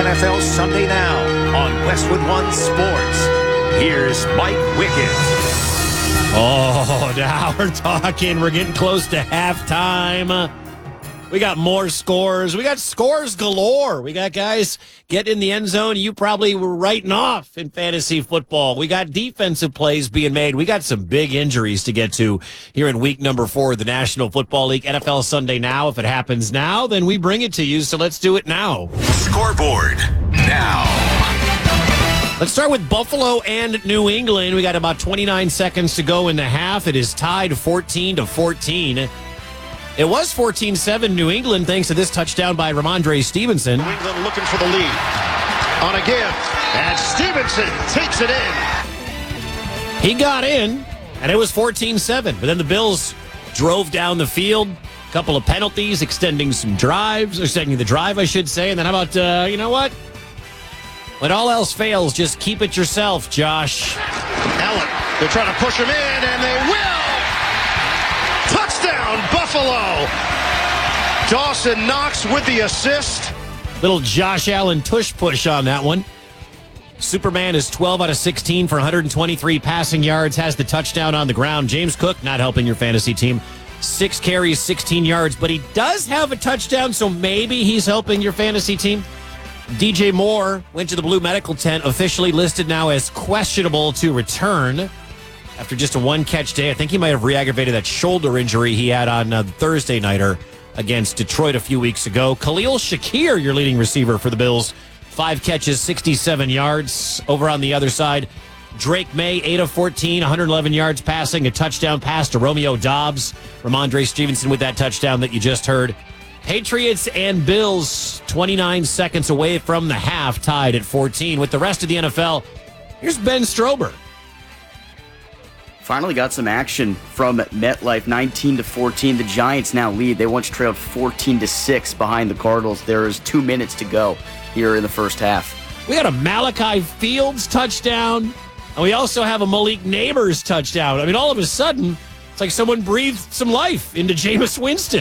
NFL Sunday Now on Westwood One Sports. Here's Mike Wickens. Oh, now we're talking. We're getting close to halftime. We got more scores. We got scores galore. We got guys getting in the end zone you probably were writing off in fantasy football. We got defensive plays being made. We got some big injuries to get to here in week number 4 of the National Football League. NFL Sunday Now. If it happens now, then we bring it to you. So let's do it now. Scoreboard now. Let's start with Buffalo and New England. We got about 29 seconds to go in the half. It is tied 14-14. It was 14-7 New England thanks to this touchdown by Ramondre Stevenson. New England looking for the lead. On a give. And Stevenson takes it in. He got in, and it was 14-7. But then the Bills drove down the field. A couple of penalties, extending the drive, I should say. And then how about, you know what? When all else fails, just keep it yourself, Josh. Allen, they're trying to push him in, and they will! Touchdown, Buffalo! Dawson Knox with the assist. Little Josh Allen tush push on that one. Superman is 12 out of 16 for 123 passing yards, has the touchdown on the ground. James Cook not helping your fantasy team. 6 carries, 16 yards, but he does have a touchdown, so maybe he's helping your fantasy team. DJ Moore went to the Blue Medical Tent, officially listed now as questionable to return after just a one-catch day. I think he might have re-aggravated that shoulder injury he had on Thursday nighter against Detroit a few weeks ago. Khalil Shakir, your leading receiver for the Bills, 5 catches, 67 yards. Over on the other side, Drake May, 8 of 14, 111 yards passing, a touchdown pass to Romeo Doubs. Ramondre Stevenson with that touchdown that you just heard. Patriots and Bills 29 seconds away from the half, tied at 14. With the rest of the NFL, here's Ben Strober. Finally got some action from MetLife, 19-14. The Giants now lead. They once trailed 14-6 behind the Cardinals. There is 2 minutes to go here in the first half. We got a Malachi Fields touchdown, and we also have a Malik Neighbors touchdown. I mean, all of a sudden, it's like someone breathed some life into Jameis Winston.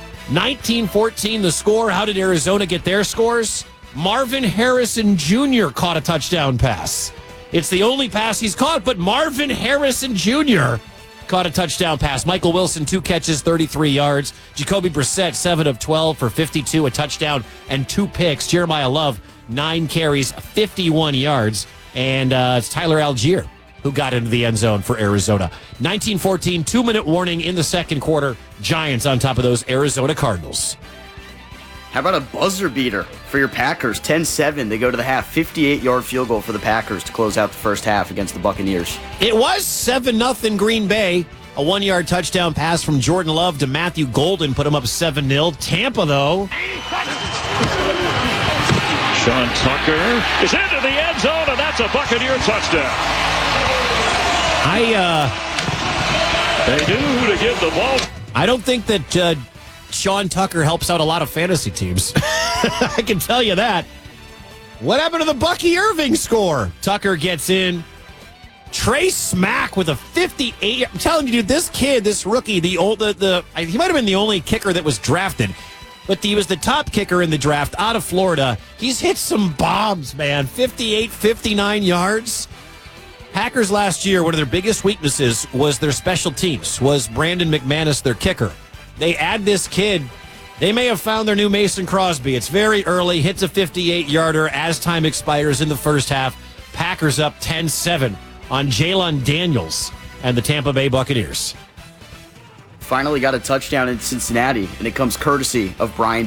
19-14 the score. How did Arizona get their scores? Marvin Harrison Jr. caught a touchdown pass. It's the only pass he's caught, but Marvin Harrison Jr. caught a touchdown pass. Michael Wilson, 2 catches, 33 yards. Jacoby Brissett, 7 of 12 for 52, a touchdown and 2 picks. Jeremiah Love, 9 carries, 51 yards. And it's Tyler Algier who got into the end zone for Arizona. 19-14, 2-minute warning in the second quarter. Giants on top of those Arizona Cardinals. How about a buzzer beater for your Packers? 10-7. They go to the half. 58-yard field goal for the Packers to close out the first half against the Buccaneers. It was 7-0 Green Bay. A 1-yard touchdown pass from Jordan Love to Matthew Golden put him up 7-0. Tampa, though. Sean Tucker is into the end zone, and that's a Buccaneer touchdown. They do to give the ball. I don't think that Sean Tucker helps out a lot of fantasy teams. I can tell you that. What happened to the Bucky Irving score? Tucker gets in. Trey Smack with a 58. I'm telling you, dude, this kid, this rookie, he might have been the only kicker that was drafted, but he was the top kicker in the draft out of Florida. He's hit some bombs, man. 58, 59 yards. Packers last year, one of their biggest weaknesses was their special teams, was Brandon McManus, their kicker. They add this kid. They may have found their new Mason Crosby. It's very early. Hits a 58-yarder as time expires in the first half. Packers up 10-7 on Jalen Daniels and the Tampa Bay Buccaneers. Finally got a touchdown in Cincinnati, and it comes courtesy of Brian